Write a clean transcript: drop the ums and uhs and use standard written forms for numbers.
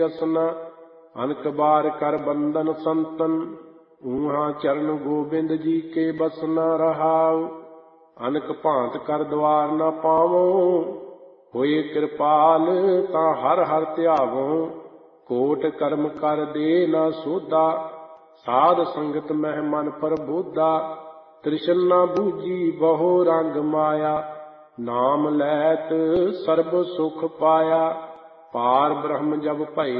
ਅਸਨਾ ਅਨਕ ਬਾਰ ਕਰ ਬੰਧਨ ਸੰਤਨ ਊਹਾਂ ਚਰਨ ਗੋਬਿੰਦ ਜੀ ਕੇ ਬਸਨਾ ਰਹਾਉ। ਅਨਕ ਭਾਂਤ ਕਰ ਦਵਾਰ ਨਾ ਪਾਵੋ ਹੋਏ ਕਿਰਪਾਲ ਤਾਂ ਹਰ ਹਰ ਧਿਆਵੋ। ਕੋਟ ਕਰਮ ਕਰ ਦੇ ਨਾ ਸੋਧਾ ਸਾਧ ਸੰਗਤ ਮਹਿ ਮਨ ਪ੍ਰਬੋਧਾ। ਤ੍ਰਿਸ਼ਨ ਨਾ ਬੂਝੀ ਬਹੁ ਰੰਗ ਮਾਇਆ ਨਾਮ ਲੈਤ ਸਰਬ ਸੁਖ ਪਾਇਆ। ਪਾਰ ਬ੍ਰਹਮ ਜਬ ਭਏ